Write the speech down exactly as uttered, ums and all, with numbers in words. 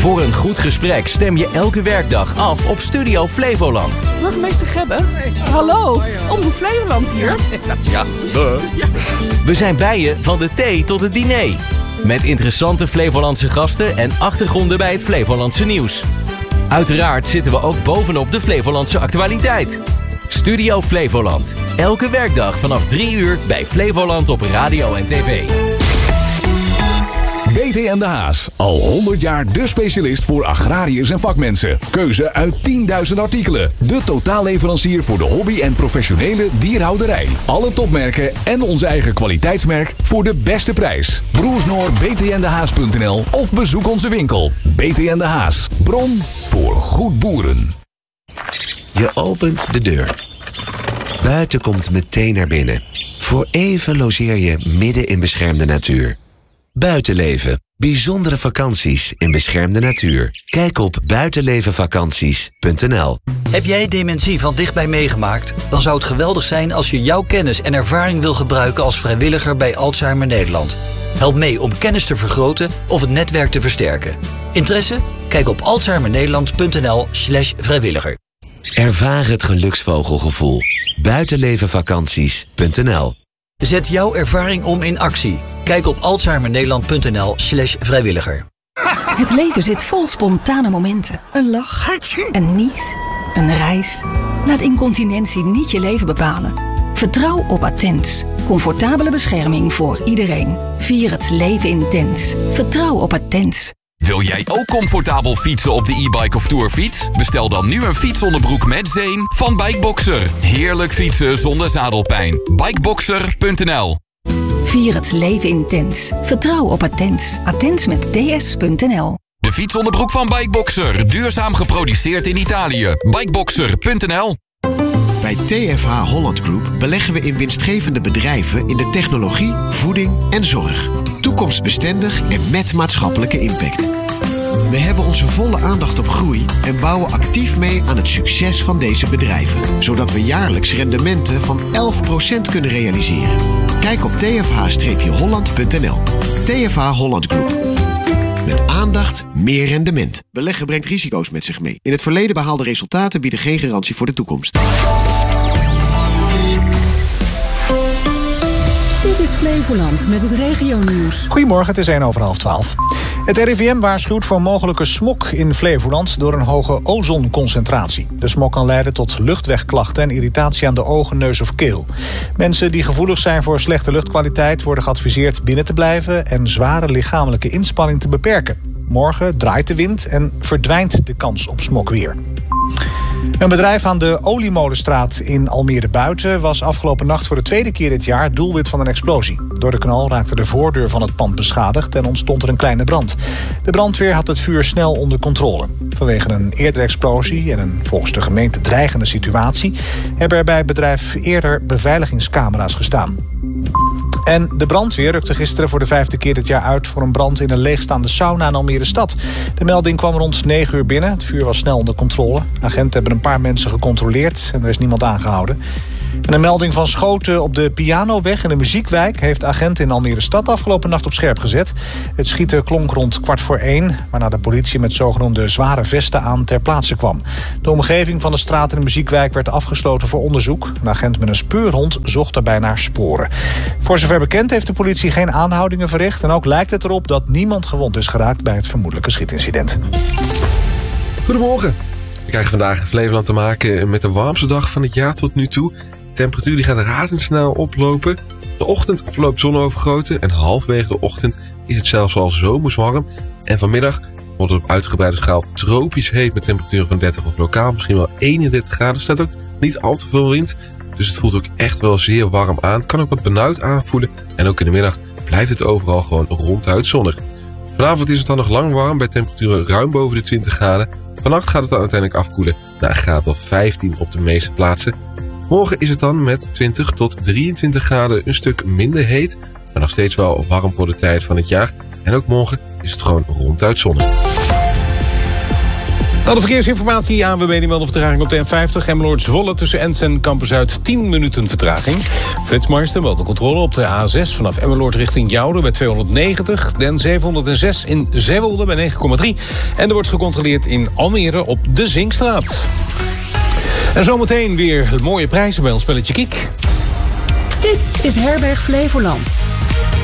Voor een goed gesprek stem je elke werkdag af op Studio Flevoland. Burgemeester Gebbe, hallo, Omroep Flevoland hier. Ja, ja. We zijn bij je van de thee tot het diner. Met interessante Flevolandse gasten en achtergronden bij het Flevolandse nieuws. Uiteraard zitten we ook bovenop de Flevolandse actualiteit. Studio Flevoland. Elke werkdag vanaf drie uur bij Flevoland op radio en tv. B T en de Haas. Al honderd jaar de specialist voor agrariërs en vakmensen. Keuze uit tienduizend artikelen. De totaalleverancier voor de hobby en professionele dierhouderij. Alle topmerken en onze eigen kwaliteitsmerk voor de beste prijs. Broersnoor b t n de haas punt n l of bezoek onze winkel. B T en de Haas. Bron voor goed boeren. Je opent de deur. Buiten komt meteen naar binnen. Voor even logeer je midden in beschermde natuur. Buitenleven. Bijzondere vakanties in beschermde natuur. Kijk op buitenlevenvakanties punt n l. Heb jij dementie van dichtbij meegemaakt? Dan zou het geweldig zijn als je jouw kennis en ervaring wil gebruiken als vrijwilliger bij Alzheimer Nederland. Help mee om kennis te vergroten of het netwerk te versterken. Interesse? Kijk op alzheimernederland punt n l slash vrijwilliger. Ervaar het geluksvogelgevoel. buitenlevenvakanties punt n l. Zet jouw ervaring om in actie. Kijk op alzheimernederland punt n l slash vrijwilliger. Het leven zit vol spontane momenten. Een lach, een nies, een reis. Laat incontinentie niet je leven bepalen. Vertrouw op Attens. Comfortabele bescherming voor iedereen. Vier het leven intens. Vertrouw op Attens. Wil jij ook comfortabel fietsen op de e-bike of tourfiets? Bestel dan nu een fietsonderbroek met zeem van Bikeboxer. Heerlijk fietsen zonder zadelpijn. Bikeboxer punt n l. Vier het leven intens. Vertrouw op Attens. Attens met d s punt n l. De fietsonderbroek van Bikeboxer. Duurzaam geproduceerd in Italië. Bikeboxer punt n l. Bij T F H Holland Group beleggen we in winstgevende bedrijven in de technologie, voeding en zorg. Toekomstbestendig en met maatschappelijke impact. We hebben onze volle aandacht op groei en bouwen actief mee aan het succes van deze bedrijven. Zodat we jaarlijks rendementen van elf procent kunnen realiseren. Kijk op t f h holland punt n l. T F H Holland Group. Met aandacht, meer rendement. Beleggen brengt risico's met zich mee. In het verleden behaalde resultaten bieden geen garantie voor de toekomst. Dit is Flevoland met het regionieuws. Goedemorgen, het is één over half twaalf. Het R I V M waarschuwt voor mogelijke smog in Flevoland door een hoge ozonconcentratie. De smog kan leiden tot luchtwegklachten en irritatie aan de ogen, neus of keel. Mensen die gevoelig zijn voor slechte luchtkwaliteit worden geadviseerd binnen te blijven en zware lichamelijke inspanning te beperken. Morgen draait de wind en verdwijnt de kans op smog weer. Een bedrijf aan de Oliemolenstraat in Almere-Buiten was afgelopen nacht voor de tweede keer dit jaar doelwit van een explosie. Door de knal raakte de voordeur van het pand beschadigd en ontstond er een kleine brand. De brandweer had het vuur snel onder controle. Vanwege een eerdere explosie en een volgens de gemeente dreigende situatie hebben er bij het bedrijf eerder beveiligingscamera's gestaan. En de brandweer rukte gisteren voor de vijfde keer dit jaar uit voor een brand in een leegstaande sauna in Almere stad. De melding kwam rond negen uur binnen. Het vuur was snel onder controle. Agenten hebben een paar mensen gecontroleerd en er is niemand aangehouden. En een melding van schoten op de Pianoweg in de Muziekwijk heeft agenten in Almere stad afgelopen nacht op scherp gezet. Het schieten klonk rond kwart voor één, waarna de politie met zogenoemde zware vesten aan ter plaatse kwam. De omgeving van de straat in de Muziekwijk werd afgesloten voor onderzoek. Een agent met een speurhond zocht daarbij naar sporen. Voor zover bekend heeft de politie geen aanhoudingen verricht en ook lijkt het erop dat niemand gewond is geraakt bij het vermoedelijke schietincident. Goedemorgen. We krijgen vandaag in Flevoland te maken met de warmste dag van het jaar tot nu toe. De temperatuur die gaat razendsnel oplopen. De ochtend verloopt zonovergoten en halfwege de ochtend is het zelfs al zomerswarm. En vanmiddag wordt het op uitgebreide schaal tropisch heet met temperaturen van dertig of lokaal misschien wel eenendertig graden. Er staat ook niet al te veel wind, dus het voelt ook echt wel zeer warm aan. Het kan ook wat benauwd aanvoelen en ook in de middag blijft het overal gewoon ronduit zonnig. Vanavond is het dan nog lang warm bij temperaturen ruim boven de twintig graden. Vannacht gaat het dan uiteindelijk afkoelen naar een graad of vijftien op de meeste plaatsen. Morgen is het dan met twintig tot drieëntwintig graden een stuk minder heet, maar nog steeds wel warm voor de tijd van het jaar. En ook morgen is het gewoon ronduit zonnig. Nou, de verkeersinformatie aan we melden de vertraging op de N vijftig. Emmeloord Zwolle tussen Ens en Kampen-Zuid tien minuten vertraging. Flitsmeister meldt de controle op de A zes vanaf Emmeloord richting Jouden bij tweehonderdnegentig. De N zevenhonderdzes in Zeewolde bij negen komma drie. En er wordt gecontroleerd in Almere op de Zinkstraat. En zometeen weer mooie prijzen bij ons spelletje Kiek. Dit is Herberg Flevoland.